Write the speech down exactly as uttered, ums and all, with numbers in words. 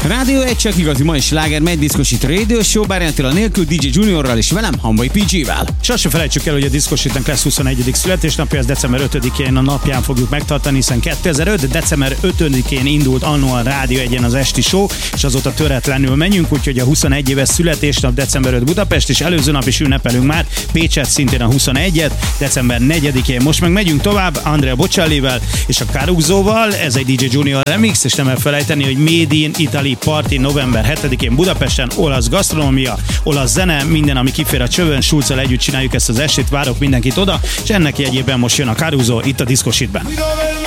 Rádió egy csak igazi mai sláger megy diszkosít Radio Show, bár a nélkül dé dzsé Juniorral és velem, Hamvai pé gé-vel. Sose felejtsük el, hogy a diszkosítnak lesz huszonegyedik születésnapja, ez december ötödikén a napján fogjuk megtartani, hiszen kétezer-öt. december ötödikén indult annó a Rádió egyen az esti show, és azóta töretlenül menjünk, úgyhogy a huszonegy éves születésnap december ötödike Budapest, és előző nap is ünnepelünk már Pécset szintén a huszonegyet, december negyedikén. Most meg megyünk tovább Andrea Bocellivel és a Caruzóval, ez egy dé dzsé Junior remix, és nem elfelejteni, hogy Made in Italy Party november hetedikén Budapesten, olasz gasztronómia, olasz zene, minden, ami kifér a csövön, Schulzzal együtt csináljuk ezt az estét, várok mindenkit oda, és ennek jegyében most jön a Caruso itt a Diszkosítben.